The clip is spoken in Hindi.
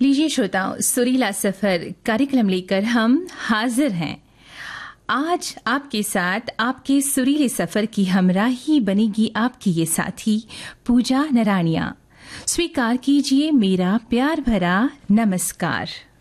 लीजिए श्रोताओं, सुरीला सफर कार्यक्रम लेकर हम हाजिर हैं। आज आपके साथ आपके सुरीले सफर की हमराही बनेगी आपकी ये साथी पूजा नराणिया। स्वीकार कीजिए मेरा प्यार भरा नमस्कार।